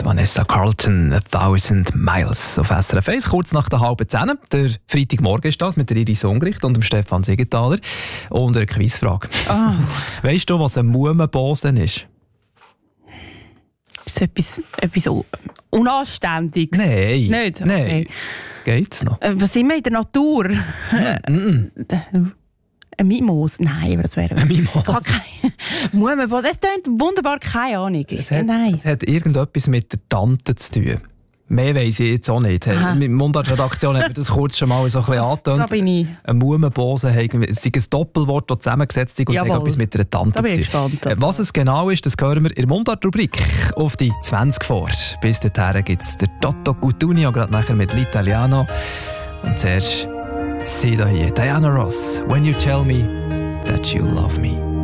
Vanessa Carlton, 1000 Miles auf SRF 1, kurz nach der 9:30. Der Freitagmorgen ist das mit der Iris Ungricht und dem Stefan Siegenthaler. Und eine Quizfrage. Oh. Weißt du, was ein Mumenbosen ist? Ist etwas Unanständiges? Nein. Nicht? Okay. Nein. Geht's noch? Was sind wir in der Natur? Ein Mimos? Nein, aber das wäre... Ein Mimos? Das klingt wunderbar, keine Ahnung. Es hat irgendetwas mit der Tante zu tun. Mehr weiss ich jetzt auch nicht. In der Mundart-Redaktion hat mir das kurz schon mal so ein bisschen angetönt. Da bin ich. Ein Mumenbosen, es ist ein Doppelwort, das zusammengesetzt ist und es hat etwas mit einer Tante da bin zu ich tun. gespannt. Was es genau ist, das hören wir in der Mundart-Rubrik auf die 20 vor. Bis dahin gibt es der Toto Cutugno, gerade nachher mit L'Italiano. Und zuerst sie hier, Diana Ross, When You Tell Me That You Love Me.